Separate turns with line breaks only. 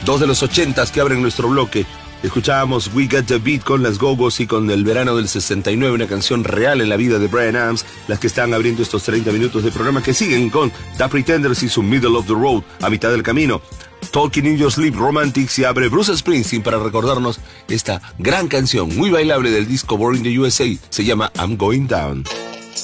dos de los 80s que abren nuestro bloque. Escuchábamos We Got the Beat con las Go-Go's y con El Verano del 69, una canción real en la vida de Bryan Adams, las que están abriendo estos 30 minutos de programa, que siguen con The Pretenders y su Middle of the Road, a mitad del camino. Talking in Your Sleep, Romantics, y abre Bruce Springsteen para recordarnos esta gran canción muy bailable del disco Born in the USA. Se llama I'm Going Down.